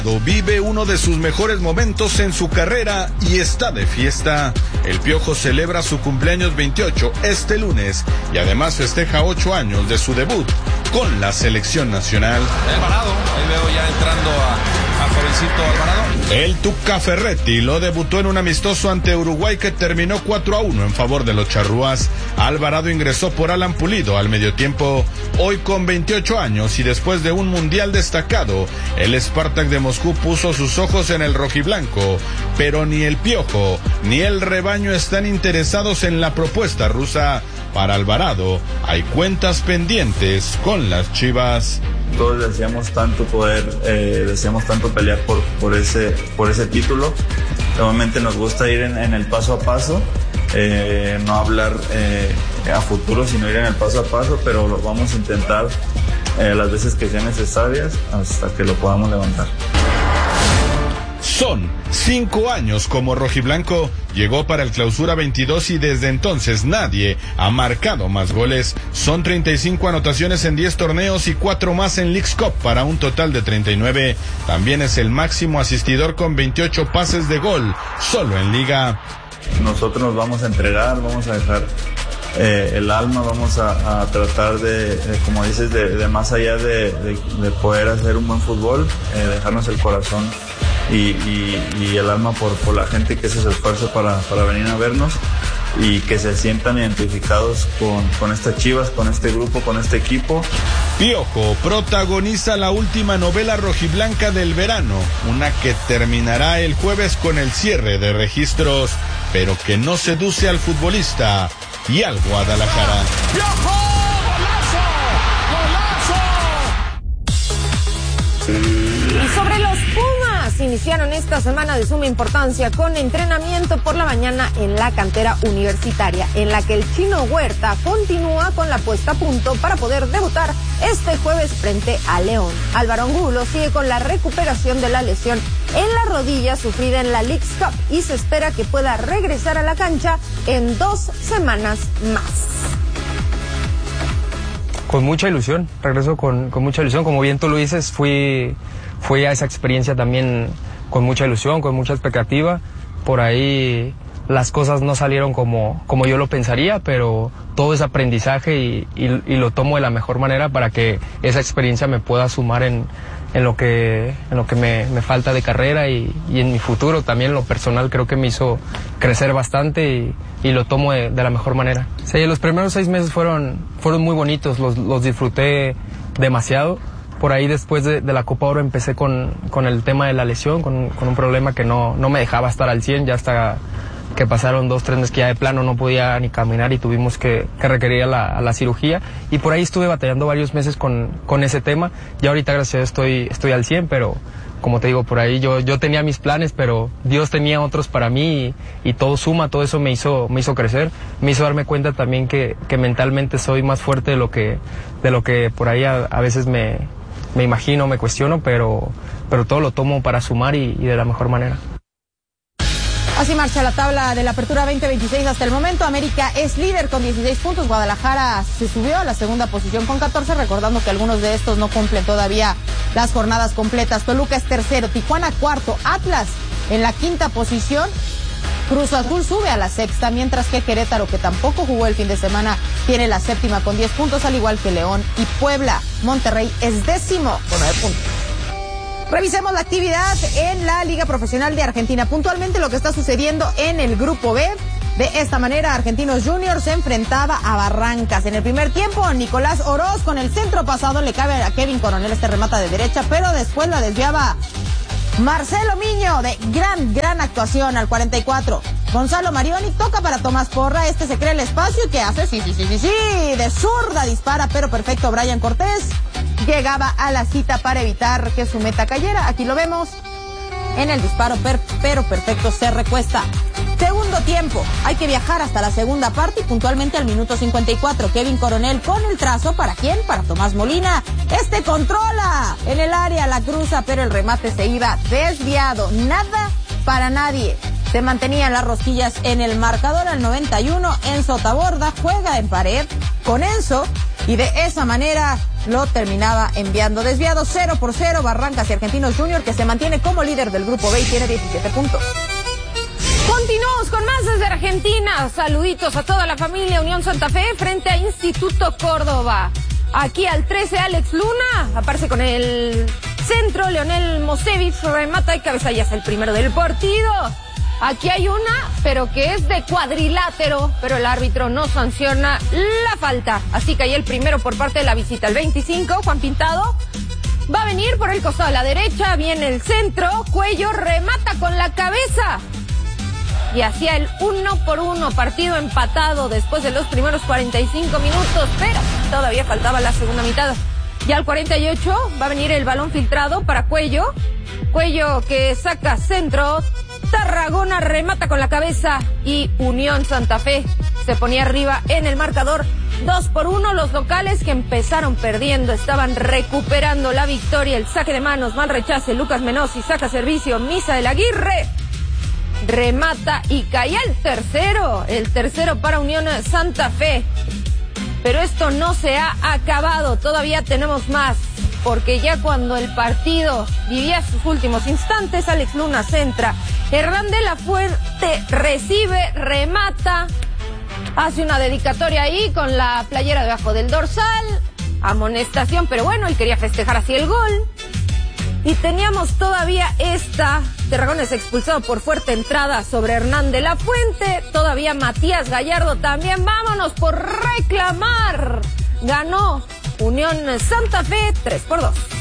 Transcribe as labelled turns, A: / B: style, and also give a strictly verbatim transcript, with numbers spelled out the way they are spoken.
A: Vive uno de sus mejores momentos en su carrera y está de fiesta. El Piojo celebra su cumpleaños veintiocho este lunes y además festeja ocho años de su debut con la selección nacional.
B: Alvarado, ahí veo ya entrando a, a jovencito Alvarado.
A: El Tuca Ferretti lo debutó en un amistoso ante Uruguay que terminó cuatro a uno en favor de los charrúas. Alvarado ingresó por Alan Pulido al medio tiempo. Hoy con veintiocho años y después de un mundial destacado, el Spartak de Moscú puso sus ojos en el rojiblanco, pero ni el Piojo ni el rebaño están interesados en la propuesta rusa. Para Alvarado hay cuentas pendientes con las Chivas.
C: Todos deseamos tanto poder, eh, deseamos tanto pelear por, por ese, por ese título. Normalmente nos gusta ir en, en el paso a paso, eh, no hablar eh, a futuro, sino ir en el paso a paso, pero lo vamos a intentar eh, las veces que sean necesarias hasta que lo podamos levantar.
A: Son cinco años como rojiblanco, llegó para el Clausura veintidós y desde entonces nadie ha marcado más goles. Son treinta y cinco anotaciones en diez torneos y cuatro más en Leagues Cup para un total de treinta y nueve. También es el máximo asistidor con veintiocho pases de gol, solo en Liga.
C: Nosotros nos vamos a entregar, vamos a dejar eh, el alma, vamos a, a tratar de, de, como dices, de, de más allá de, de, de poder hacer un buen fútbol, eh, dejarnos el corazón Y, y, y el alma por, por la gente que hace su esfuerzo para, para venir a vernos y que se sientan identificados con, con estas Chivas, con este grupo, con este equipo.
A: Piojo protagoniza la última novela rojiblanca del verano, una que terminará el jueves con el cierre de registros, pero que no seduce al futbolista y al Guadalajara.
D: ¡Piojo! ¡Golazo! ¡Golazo! Y sobre los Pumas, iniciaron esta semana de suma importancia con entrenamiento por la mañana en la cantera universitaria, en la que el Chino Huerta continúa con la puesta a punto para poder debutar este jueves frente a León. Álvaro Angulo sigue con la recuperación de la lesión en la rodilla sufrida en la Leagues Cup y se espera que pueda regresar a la cancha en dos semanas más.
E: Con mucha ilusión, regreso con, con mucha ilusión. Como bien tú lo dices, fui, fui a esa experiencia también con mucha ilusión, con mucha expectativa. Por ahí las cosas no salieron como, como yo lo pensaría, pero todo es aprendizaje y, y, y lo tomo de la mejor manera para que esa experiencia me pueda sumar en, en lo que, en lo que me, me falta de carrera y, y en mi futuro también. Lo personal creo que me hizo crecer bastante y, y lo tomo de, de la mejor manera. Sí, los primeros seis meses fueron, fueron muy bonitos, los, los disfruté demasiado. Por ahí después de, de la Copa Oro empecé con, con el tema de la lesión, con, con un problema que no, no me dejaba estar al cien, ya hasta que pasaron dos, tres meses que ya de plano no podía ni caminar y tuvimos que, que requerir la, la cirugía. Y por ahí estuve batallando varios meses con, con ese tema. Ya ahorita gracias a Dios estoy, estoy al cien, pero como te digo, por ahí yo, yo tenía mis planes, pero Dios tenía otros para mí y, y todo suma, todo eso me hizo, me hizo crecer, me hizo darme cuenta también que, que mentalmente soy más fuerte de lo que, de lo que por ahí a, a veces me, me imagino, me cuestiono, pero, pero todo lo tomo para sumar y, y de la mejor manera.
D: Así marcha la tabla de la apertura veinte veintiséis hasta el momento. América es líder con dieciséis puntos. Guadalajara se subió a la segunda posición con catorce, recordando que algunos de estos no cumplen todavía las jornadas completas. Toluca es tercero, Tijuana cuarto, Atlas en la quinta posición. Cruz Azul sube a la sexta, mientras que Querétaro, que tampoco jugó el fin de semana, tiene la séptima con diez puntos, al igual que León y Puebla. Monterrey es décimo con nueve puntos. Revisemos la actividad en la Liga Profesional de Argentina. Puntualmente lo que está sucediendo en el Grupo B. De esta manera, Argentinos Juniors se enfrentaba a Barrancas. En el primer tiempo, Nicolás Oroz con el centro pasado le cabe a Kevin Coronel, este remata de derecha, pero después la desviaba Marcelo Miño, de gran, gran actuación al cuarenta y cuatro. Gonzalo Marioni toca para Tomás Porra, este se cree el espacio y ¿qué hace? Sí, sí, sí, sí, sí, de zurda dispara, pero perfecto. Brian Cortés llegaba a la cita para evitar que su meta cayera. Aquí lo vemos en el disparo, per, pero perfecto, se recuesta. Segundo tiempo, hay que viajar hasta la segunda parte y puntualmente al minuto cincuenta y cuatro. Kevin Coronel con el trazo, ¿para quién? Para Tomás Molina. Este controla en el área, la cruza, pero el remate se iba desviado. Nada para nadie. Se mantenían las rosquillas en el marcador al noventa y uno. Enzo Taborda juega en pared con Enzo y de esa manera lo terminaba enviando desviado. Cero por cero, Barrancas y Argentinos Junior, que se mantiene como líder del grupo B y tiene diecisiete puntos.
F: Continuamos con más desde Argentina. Saluditos a toda la familia Unión Santa Fe frente a Instituto Córdoba. Aquí al trece, Alex Luna aparece con el centro. Leonel Mosevich remata y cabeza, ya es el primero del partido. Aquí hay una, pero que es de cuadrilátero, pero el árbitro no sanciona la falta. Así que ahí el primero por parte de la visita. El veinticinco, Juan Pintado, va a venir por el costado de la derecha, viene el centro, Cuello remata con la cabeza. Y hacía el uno por uno, partido empatado después de los primeros cuarenta y cinco minutos, pero todavía faltaba la segunda mitad. Ya al cuarenta y ocho va a venir el balón filtrado para Cuello. Cuello que saca centro, Tarragona remata con la cabeza y Unión Santa Fe se ponía arriba en el marcador. Dos por uno, los locales que empezaron perdiendo estaban recuperando la victoria. El saque de manos, mal rechace, Lucas Menossi saca servicio, Misa del Aguirre remata y caía el tercero, el tercero para Unión Santa Fe. Pero esto no se ha acabado, todavía tenemos más, porque ya cuando el partido vivía sus últimos instantes, Alex Luna centra, Hernán de la Fuente recibe, remata, hace una dedicatoria ahí con la playera debajo del dorsal, amonestación, pero bueno, él quería festejar así el gol. Y teníamos todavía esta, Tarragones expulsado por fuerte entrada sobre Hernán de la Fuente, todavía Matías Gallardo también, vámonos por reclamar. Ganó Unión Santa Fe tres por dos.